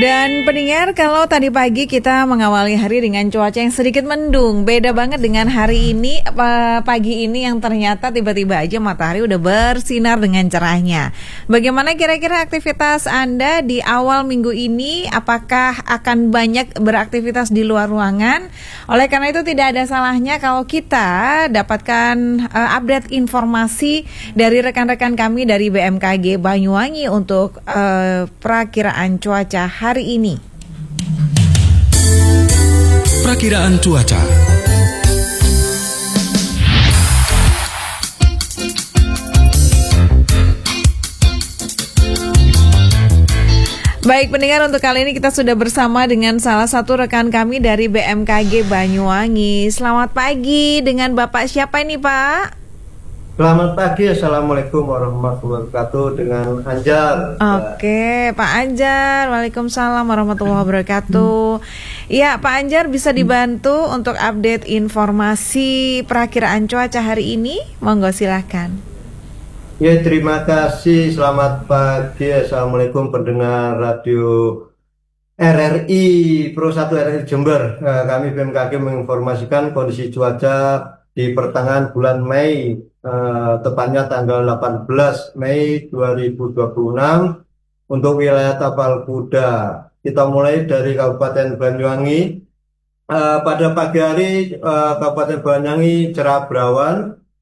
Dan pendengar, kalau tadi pagi kita mengawali hari dengan cuaca yang sedikit mendung, beda banget dengan hari ini, pagi ini yang ternyata tiba-tiba aja matahari udah bersinar dengan cerahnya. Bagaimana kira-kira aktivitas Anda di awal minggu ini? Apakah akan banyak beraktivitas di luar ruangan? Oleh karena itu tidak ada salahnya kalau kita dapatkan update informasi dari rekan-rekan kami dari BMKG Banyuwangi untuk perakiraan cuaca hari ini. Perakiraan cuaca. Baik pendengar, untuk kali ini kita sudah bersama dengan salah satu rekan kami dari BMKG Banyuwangi. Selamat pagi, dengan Bapak siapa ini Pak? Selamat pagi, Assalamualaikum warahmatullahi wabarakatuh, dengan Anjar. Oke, Pak Anjar, Waalaikumsalam warahmatullahi wabarakatuh. Ya, Pak Anjar, bisa dibantu untuk update informasi perakiraan cuaca hari ini? Monggo silahkan. Ya, terima kasih, selamat pagi, Assalamualaikum pendengar radio RRI Pro 1 RRI Jember. Kami BMKG menginformasikan kondisi cuaca di pertengahan bulan Mei, tepatnya tanggal 18 Mei 2026 untuk wilayah Tapal Kuda. Kita mulai dari Kabupaten Banyuwangi. Pada pagi hari Kabupaten Banyuwangi cerah berawan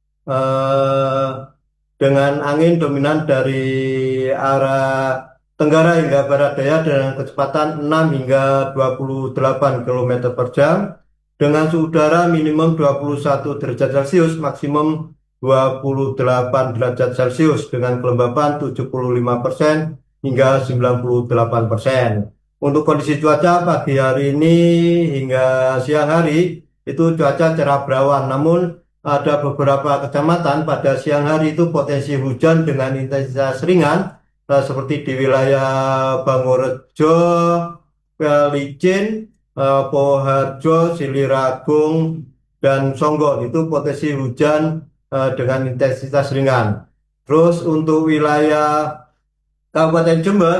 dengan angin dominan dari arah tenggara hingga barat daya dengan kecepatan 6 hingga 28 km per jam dengan suhu udara minimum 21 derajat Celcius, maksimum 28 derajat Celcius dengan kelembapan 75% hingga 98%. Untuk kondisi cuaca pagi hari ini hingga siang hari itu cuaca cerah berawan, namun ada beberapa kecamatan pada siang hari itu potensi hujan dengan intensitas ringan, seperti di wilayah Bangorejo, Licin, Poharjo, Siliragung, dan Songgo. Itu potensi hujan dengan intensitas ringan. Terus untuk wilayah Kabupaten Jember